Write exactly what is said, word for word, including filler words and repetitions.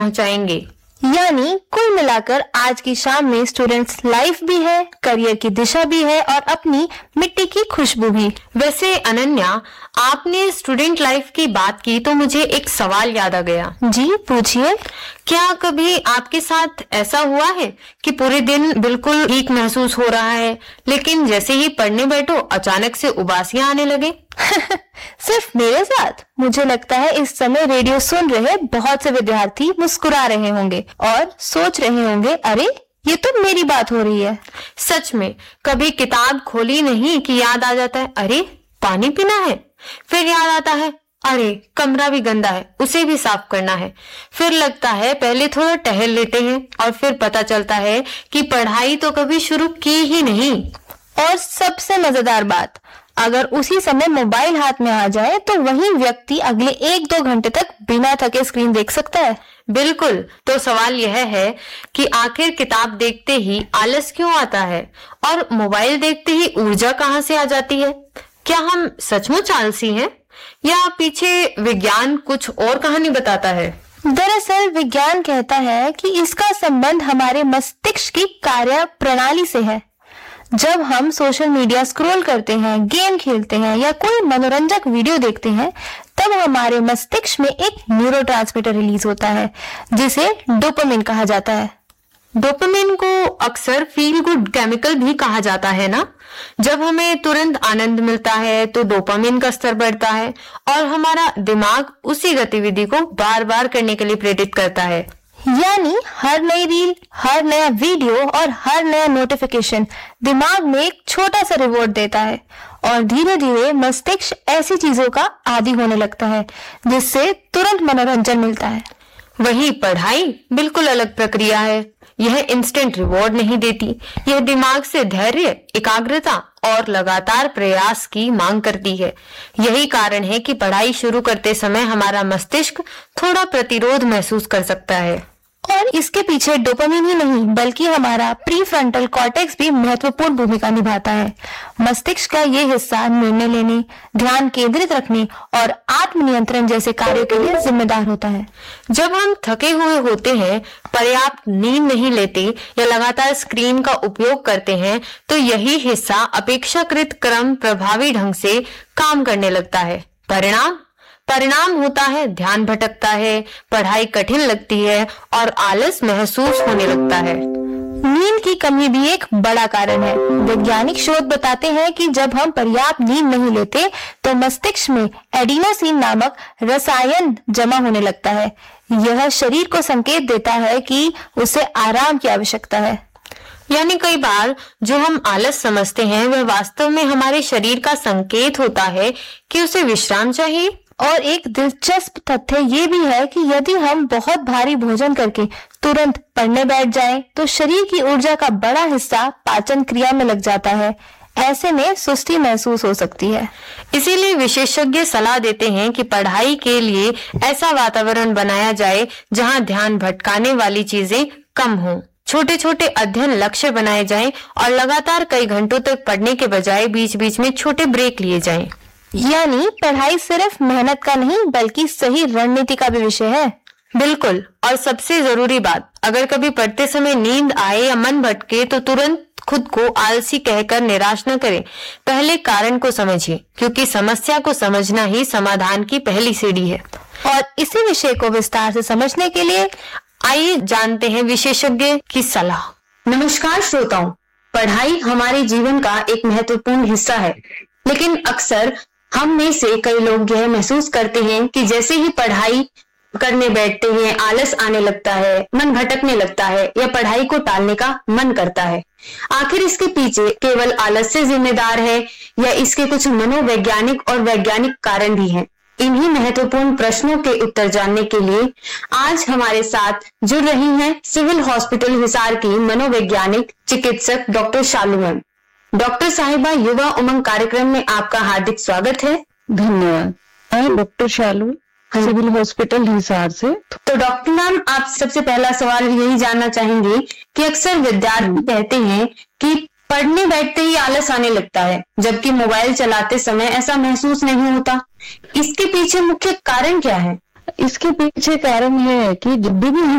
पहुंचाएंगे। यानी कुल मिलाकर आज की शाम में स्टूडेंट्स लाइफ भी है, करियर की दिशा भी है और अपनी मिट्टी की खुशबू भी। वैसे अनन्या, आपने स्टूडेंट लाइफ की बात की तो मुझे एक सवाल याद आ गया। जी पूछिए। क्या कभी आपके साथ ऐसा हुआ है कि पूरे दिन बिल्कुल ठीक महसूस हो रहा है, लेकिन जैसे ही पढ़ने बैठो अचानक से उबासियां आने लगे? सिर्फ मेरे साथ? मुझे लगता है इस समय रेडियो सुन रहे बहुत से विद्यार्थी मुस्कुरा रहे होंगे और सोच रहे होंगे, अरे ये तो मेरी बात हो रही है। सच में, कभी किताब खोली नहीं कि याद आ जाता है, अरे पानी पीना है। फिर याद आता है, अरे कमरा भी गंदा है, उसे भी साफ करना है। फिर लगता है पहले थोड़ा टहल लेते हैं और फिर पता चलता है कि पढ़ाई तो कभी शुरू की ही नहीं। और सबसे मजेदार बात, अगर उसी समय मोबाइल हाथ में आ जाए तो वही व्यक्ति अगले एक दो घंटे तक बिना थके स्क्रीन देख सकता है। बिल्कुल। तो सवाल यह है कि आखिर किताब देखते ही आलस क्यों आता है और मोबाइल देखते ही ऊर्जा कहाँ से आ जाती है? क्या हम सचमुच आलसी हैं या पीछे विज्ञान कुछ और कहानी बताता है? दरअसल विज्ञान कहता है कि इसका संबंध हमारे मस्तिष्क की कार्य प्रणाली से है। जब हम सोशल मीडिया स्क्रॉल करते हैं, गेम खेलते हैं या कोई मनोरंजक वीडियो देखते हैं, तब हमारे मस्तिष्क में एक न्यूरोट्रांसमीटर रिलीज होता है जिसे डोपामिन कहा जाता है। डोपामिन को अक्सर फील गुड केमिकल भी कहा जाता है ना? जब हमें तुरंत आनंद मिलता है तो डोपामिन का स्तर बढ़ता है और हमारा दिमाग उसी गतिविधि को बार बार करने के लिए प्रेरित करता है। यानी हर नई रील, हर नया वीडियो और हर नया नोटिफिकेशन दिमाग में एक छोटा सा रिवॉर्ड देता है और धीरे धीरे मस्तिष्क ऐसी चीजों का आदी होने लगता है जिससे तुरंत मनोरंजन मिलता है। वही पढ़ाई बिल्कुल अलग प्रक्रिया है। यह इंस्टेंट रिवॉर्ड नहीं देती। यह दिमाग से धैर्य, एकाग्रता और लगातार प्रयास की मांग करती है। यही कारण है कि पढ़ाई शुरू करते समय हमारा मस्तिष्क थोड़ा प्रतिरोध महसूस कर सकता है। और इसके पीछे डोपामिन ही नहीं बल्कि हमारा प्रीफ्रंटल कॉर्टेक्स भी महत्वपूर्ण भूमिका निभाता है। मस्तिष्क का ये हिस्सा निर्णय लेने, ध्यान केंद्रित रखने और आत्मनियंत्रण जैसे कार्यों के लिए जिम्मेदार होता है। जब हम थके हुए होते हैं, पर्याप्त नींद नहीं लेते या लगातार स्क्रीन का उपयोग करते हैं, तो यही हिस्सा अपेक्षाकृत क्रम प्रभावी ढंग से काम करने लगता है। परिणाम परिणाम होता है ध्यान भटकता है, पढ़ाई कठिन लगती है और आलस महसूस होने लगता है। नींद की कमी भी एक बड़ा कारण है। वैज्ञानिक शोध बताते हैं कि जब हम पर्याप्त नींद नहीं लेते तो मस्तिष्क में एडिनोसिन नामक रसायन जमा होने लगता है। यह शरीर को संकेत देता है कि उसे आराम की आवश्यकता है। यानी कई बार जो हम आलस समझते हैं वह वास्तव में हमारे शरीर का संकेत होता है कि उसे विश्राम चाहिए। और एक दिलचस्प तथ्य ये भी है कि यदि हम बहुत भारी भोजन करके तुरंत पढ़ने बैठ जाएं, तो शरीर की ऊर्जा का बड़ा हिस्सा पाचन क्रिया में लग जाता है। ऐसे में सुस्ती महसूस हो सकती है। इसीलिए विशेषज्ञ सलाह देते हैं कि पढ़ाई के लिए ऐसा वातावरण बनाया जाए जहां ध्यान भटकाने वाली चीजें कम हों। छोटे छोटे अध्ययन लक्ष्य बनाए जाएं और लगातार कई घंटों तक पढ़ने के बजाय बीच बीच में छोटे ब्रेक लिए जाएं। यानी पढ़ाई सिर्फ मेहनत का नहीं बल्कि सही रणनीति का भी विषय है। बिल्कुल। और सबसे जरूरी बात, अगर कभी पढ़ते समय नींद आए या मन भटके तो तुरंत खुद को आलसी कहकर निराश न करें। पहले कारण को समझिए, क्योंकि समस्या को समझना ही समाधान की पहली सीढ़ी है। और इसी विषय को विस्तार से समझने के लिए आइए जानते हैं विशेषज्ञ की सलाह। नमस्कार श्रोताओं, पढ़ाई हमारे जीवन का एक महत्वपूर्ण हिस्सा है, लेकिन अक्सर हम में से कई लोग यह महसूस करते हैं कि जैसे ही पढ़ाई करने बैठते हैं आलस आने लगता है, मन भटकने लगता है या पढ़ाई को टालने का मन करता है। आखिर इसके पीछे केवल आलस्य जिम्मेदार है या इसके कुछ मनोवैज्ञानिक और वैज्ञानिक कारण भी हैं? इन्हीं महत्वपूर्ण प्रश्नों के उत्तर जानने के लिए आज हमारे साथ जुड़ रही हैं सिविल हॉस्पिटल हिसार की मनोवैज्ञानिक चिकित्सक डॉक्टर शालू मैम। डॉक्टर साहिबा, युवा उमंग कार्यक्रम में आपका हार्दिक स्वागत है। धन्यवाद। मैं डॉक्टर शालू, सिविल हॉस्पिटल हिसार से। तो डॉक्टर मैम, आप सबसे पहला सवाल यही जानना चाहेंगे कि अक्सर विद्यार्थी कहते हैं कि पढ़ने बैठते ही आलस आने लगता है, जबकि मोबाइल चलाते समय ऐसा महसूस नहीं होता। इसके पीछे मुख्य कारण क्या है? इसके पीछे कारण है कि जब भी हम